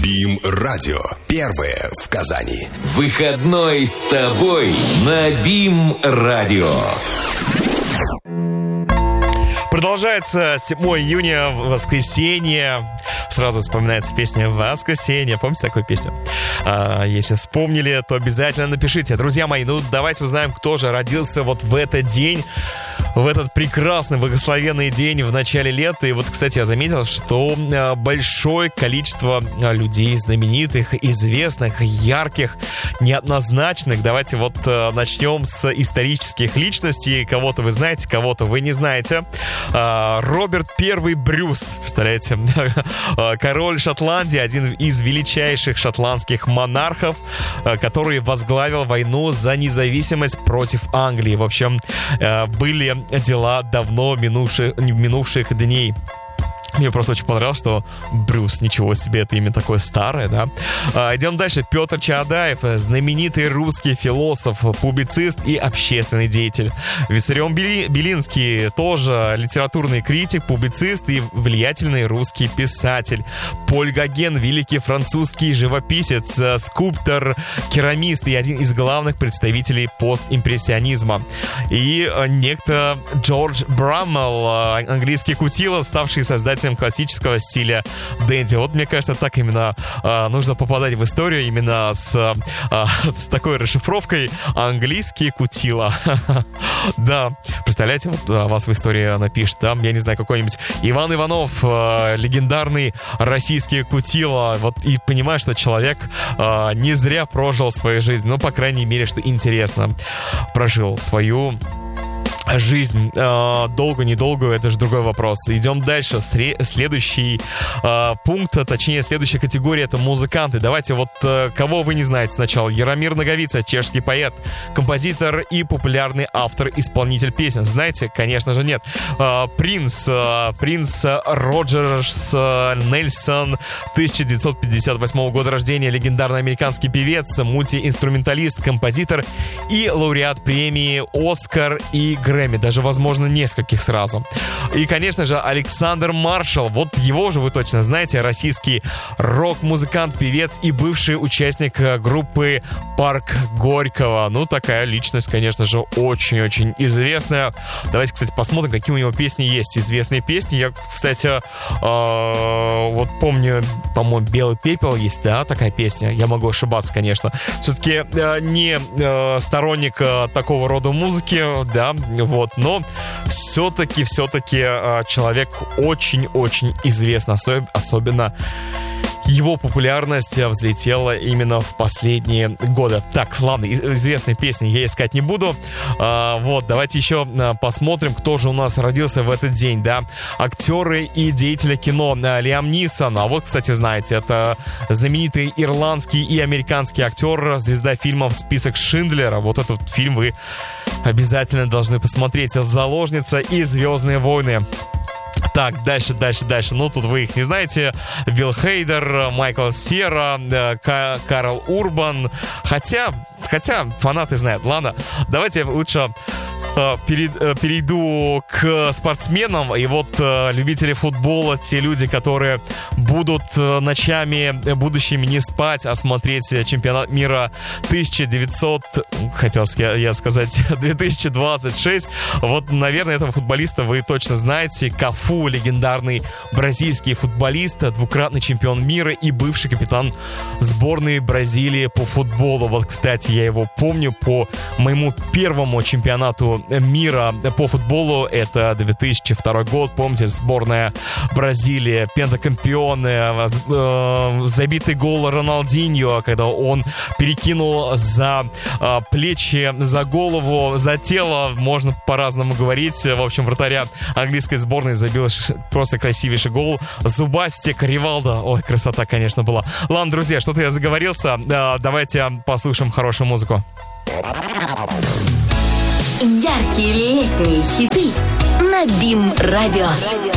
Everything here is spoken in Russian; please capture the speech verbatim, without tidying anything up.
БИМ-радио. Первое в Казани. Выходной с тобой на БИМ-радио. Продолжается седьмого июня, воскресенье. Сразу вспоминается песня «Воскресенье». Помните такую песню? А, если вспомнили, то обязательно напишите. Друзья мои, ну давайте узнаем, кто же родился вот в этот день, в этот прекрасный, благословенный день в начале лета. И вот, кстати, я заметил, что большое количество людей, знаменитых, известных, ярких, неоднозначных. Давайте вот начнем с исторических личностей. Кого-то вы знаете, кого-то вы не знаете. Роберт Первый Брюс, представляете? Король Шотландии, один из величайших шотландских монархов, который возглавил войну за независимость против Англии. В общем, были дела давно минувших, минувших дней. Мне просто очень понравилось, что Брюс, ничего себе, это имя такое старое, да? А, идем дальше. Петр Чаадаев, знаменитый русский философ, публицист и общественный деятель. Виссарион Белинский, тоже литературный критик, публицист и влиятельный русский писатель. Поль Гоген, великий французский живописец, скульптор, керамист и один из главных представителей постимпрессионизма. И некто Джордж Браммел, английский кутила, ставший создателем классического стиля дэнди. Вот мне кажется, так именно э, нужно попадать в историю, именно с, э, с такой расшифровкой: английский кутила. Да, представляете, вот вас в истории напишет, да, я не знаю, какой-нибудь Иван Иванов, э, легендарный российский кутила, вот, и понимаешь, что человек э, не зря прожил свою жизнь, ну, по крайней мере, что интересно, прожил свою жизнь. Э, долго-недолго, это же другой вопрос. Идем дальше. Сре- следующий э, пункт, точнее, следующая категория — это музыканты. Давайте вот э, кого вы не знаете сначала. Яромир Наговица, чешский поэт, композитор и популярный автор-исполнитель песен. Знаете? Конечно же, нет. Э, Принц, э, Принц Роджерс э, Нельсон, тысяча девятьсот пятьдесят восьмого года рождения, легендарный американский певец, мультиинструменталист, композитор и лауреат премии «Оскар» и «Грэмми». Даже, возможно, нескольких сразу. И, конечно же, Александр Маршал. Вот его же вы точно знаете. Российский рок-музыкант, певец и бывший участник группы «Парк Горького». Ну, такая личность, конечно же, очень-очень известная. Давайте, кстати, посмотрим, какие у него песни есть. Известные песни. Я, кстати, э, вот помню, по-моему, «Белый пепел» есть, да, такая песня. Я могу ошибаться, конечно. Все-таки э, не э, сторонник э, такого рода музыки, да, вот, но все-таки, все-таки э, человек очень-очень известный, особенно его популярность взлетела именно в последние годы. Так, ладно, известные песни я искать не буду. А, вот, давайте еще посмотрим, кто же у нас родился в этот день, да. Актеры и деятели кино. Лиам Нисон. А вот, кстати, знаете, это знаменитый ирландский и американский актер, звезда фильмов «Список Шиндлера». Вот этот фильм вы обязательно должны посмотреть. «Заложница» и «Звездные войны». Так, дальше, дальше, дальше. Ну, тут вы их не знаете. Билл Хейдер, Майкл Сера, К- Карл Урбан. Хотя, хотя фанаты знают. Ладно, давайте лучше перейду к спортсменам. И вот любители футбола, те люди, которые будут ночами будущими не спать, а смотреть чемпионат мира тысяча девятьсот, хотел я сказать, две тысячи двадцать шесть. Вот, наверное, этого футболиста вы точно знаете. Кафу, легендарный бразильский футболист, двукратный чемпион мира и бывший капитан сборной Бразилии по футболу. Вот, кстати, я его помню по моему первому чемпионату мира по футболу. Это две тысячи второй год. Помните, сборная Бразилии, пентакампион, э, забитый гол Роналдиньо, когда он перекинул за э, плечи, за голову, за тело, можно по-разному говорить. В общем, вратаря английской сборной забил просто красивейший гол. Зубастик, Ривалдо. Ой, красота, конечно, была. Ладно, друзья, что-то я заговорился. Э, давайте послушаем хорошую музыку. Яркие летние хиты на БИМ-радио.